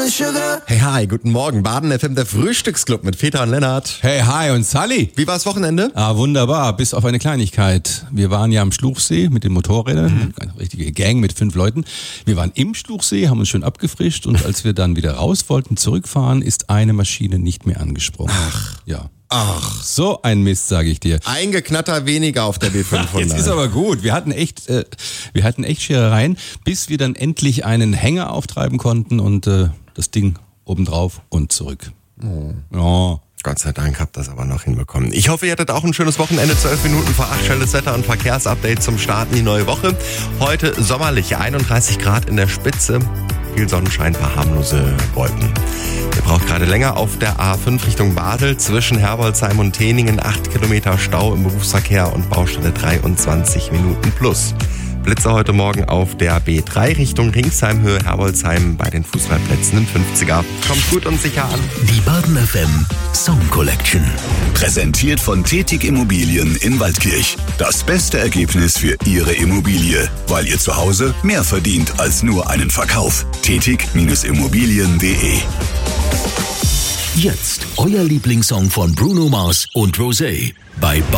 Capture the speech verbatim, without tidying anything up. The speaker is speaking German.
Hey, hi, guten Morgen. Baden F M, der Frühstücksclub mit Peter und Lennart. Hey, hi und Sally. Wie war's Wochenende? Ah, wunderbar, bis auf eine Kleinigkeit. Wir waren ja am Schluchsee mit den Motorrädern, mhm. eine richtige Gang mit fünf Leuten. Wir waren im Schluchsee, haben uns schön abgefrischt und als wir dann wieder raus wollten, zurückfahren, ist eine Maschine nicht mehr angesprungen. Ach. Ja. Ach. So ein Mist, sage ich dir. Ein Geknatter weniger auf der B fünfhundert. Jetzt ist aber gut. Wir hatten echt, äh, wir hatten echt Scherereien, bis wir dann endlich einen Hänger auftreiben konnten und äh, das Ding obendrauf und zurück. Oh. Ja. Gott sei Dank habt ihr das aber noch hinbekommen. Ich hoffe, ihr hattet auch ein schönes Wochenende. zwölf Minuten vor acht, schnelles Wetter und Verkehrsupdate zum Start in die neue Woche. Heute sommerlich, einunddreißig Grad in der Spitze. Viel Sonnenschein, paar harmlose Wolken. Ihr braucht gerade länger auf der A fünf Richtung Basel zwischen Herbolzheim und Teningen. acht Kilometer Stau im Berufsverkehr und Baustelle dreiundzwanzig Minuten plus. Blitze heute Morgen auf der B drei Richtung Ringsheim, Höhe Herbolzheim bei den Fußballplätzen im fünfziger. Kommt gut und sicher an. Die Baden F M Song Collection. Präsentiert von Tätig Immobilien in Waldkirch. Das beste Ergebnis für Ihre Immobilie, weil ihr zu Hause mehr verdient als nur einen Verkauf. tätig Immobilien punkt de. Jetzt euer Lieblingssong von Bruno Mars und Rosé bei